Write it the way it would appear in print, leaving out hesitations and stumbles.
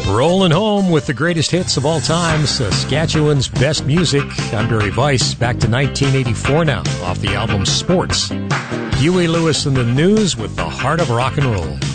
Rolling home with the greatest hits of all time, Saskatchewan's best music. I'm Barry Weiss, back to 1984 now, off the album Sports. Huey Lewis and the News with the Heart of Rock and Roll.